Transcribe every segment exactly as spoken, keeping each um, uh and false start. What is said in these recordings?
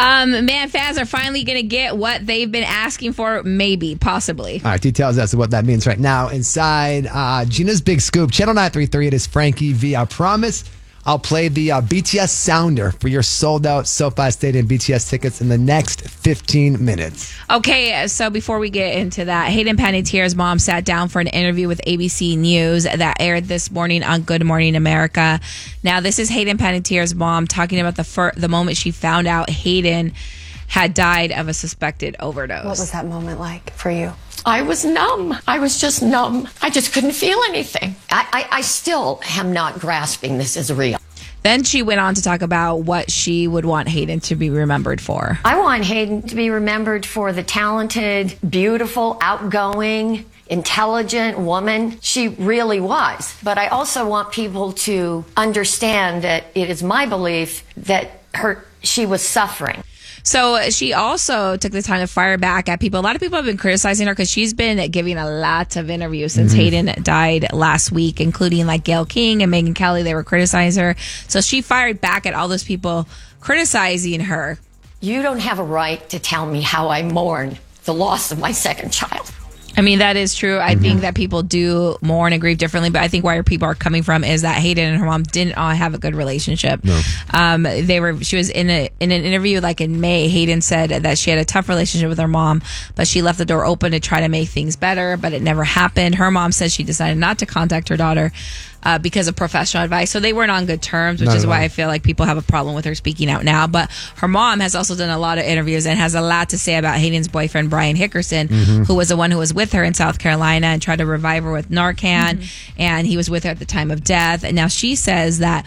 Um, man, fans are finally going to get what they've been asking for, maybe, possibly. All right, details as to what that means right now inside uh, Gina's Big Scoop. Channel nine three three, it is Frankie V. I promise I'll play the uh, B T S sounder for your sold-out SoFi Stadium B T S tickets in the next fifteen minutes. Okay, so before we get into that, Hayden Panettiere's mom sat down for an interview with A B C News that aired this morning on Good Morning America. Now, this is Hayden Panettiere's mom talking about the fir- the moment she found out Hayden had died of a suspected overdose. What was that moment like for you? I was numb. I was just numb. I just couldn't feel anything. I, I, I still am not grasping this as real. Then she went on to talk about what she would want Hayden to be remembered for. I want Hayden to be remembered for the talented, beautiful, outgoing, intelligent woman she really was. But I also want people to understand that it is my belief that her she was suffering. So she also took the time to fire back at people. A lot of people have been criticizing her because she's been giving a lot of interviews since mm-hmm. Hayden died last week, including like Gayle King and Megyn Kelly. They were criticizing her. So she fired back at all those people criticizing her. You don't have a right to tell me how I mourn the loss of my second child. I mean, that is true. I mm-hmm. think that people do mourn and grieve differently, but I think where people are coming from is that Hayden and her mom didn't all have a good relationship. No. Um, they were. She was in a in an interview like in May. Hayden said that she had a tough relationship with her mom, but she left the door open to try to make things better, but it never happened. Her mom says she decided not to contact her daughter Uh, because of professional advice. So they weren't on good terms, which Not is why all. I feel like people have a problem with her speaking out now. But her mom has also done a lot of interviews and has a lot to say about Hayden's boyfriend, Brian Hickerson, mm-hmm. who was the one who was with her in South Carolina and tried to revive her with Narcan. Mm-hmm. And he was with her at the time of death. And now she says that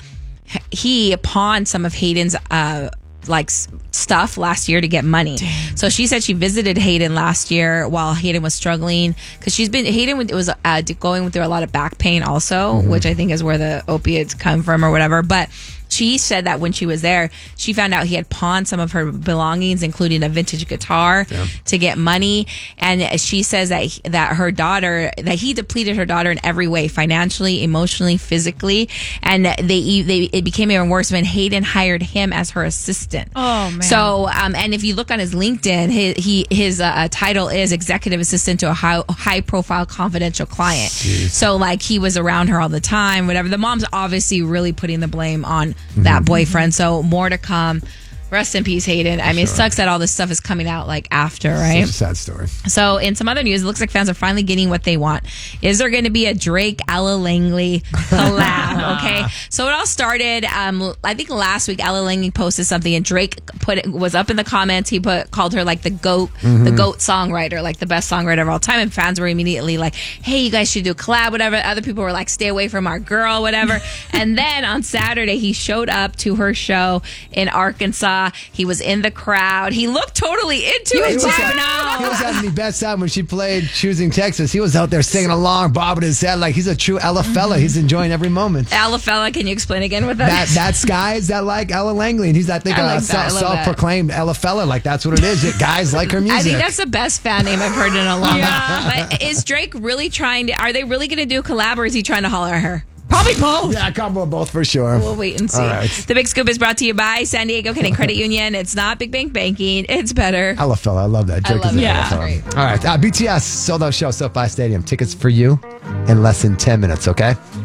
he pawned some of Hayden's uh, like stuff last year to get money. Damn. So she said she visited Hayden last year while Hayden was struggling because she's been Hayden was uh, going through a lot of back pain also, mm-hmm. which I think is where the opiates come from or whatever. But she said that when she was there, she found out he had pawned some of her belongings, including a vintage guitar, yeah. to get money. And she says that he, that her daughter, that he depleted her daughter in every way, financially, emotionally, physically. And they, they it became even worse when Hayden hired him as her assistant. Oh, man. So, um, and if you look on his LinkedIn, his, he, his uh, title is executive assistant to a high, high profile confidential client. Jeez. So, like, he was around her all the time, whatever. The mom's obviously really putting the blame on that mm-hmm. boyfriend. So more to come. Rest in peace, Hayden. I mean, sure. It sucks that all this stuff is coming out like after, right? Such a sad story. So in some other news, it looks like fans are finally getting what they want. Is there going to be a Drake Ella Langley collab? Okay. So it all started, um, I think last week, Ella Langley posted something and Drake put it, was up in the comments. He put called her like the GOAT, mm-hmm. the GOAT songwriter, like the best songwriter of all time. And fans were immediately like, hey, you guys should do a collab, whatever. Other people were like, stay away from our girl, whatever. And then on Saturday, he showed up to her show in Arkansas. He was in the crowd. He looked totally into it. He was, at, he was having the best time when she played Choosing Texas. He was out there singing along, bobbing his head like he's a true Ella fella. He's enjoying every moment. Ella fella, can you explain again what that, that is? That's guys that like Ella Langley. And he's, I think, I a like self, self-proclaimed Ella fella. Like, that's what it is. Guys like her music. I think that's the best fan name I've heard in a long time. But is Drake really trying to, are they really going to do a collab or is he trying to holler at her? Probably both. Yeah, combo of both for sure. We'll wait and see. All right. The Big Scoop is brought to you by San Diego County Credit Union. It's not Big Bank Banking. It's better. Ella fella. I love that. Drake I love is it. Yeah. Great. All right. Uh, B T S sold out show, SoFi Stadium. Tickets for you in less than ten minutes, okay?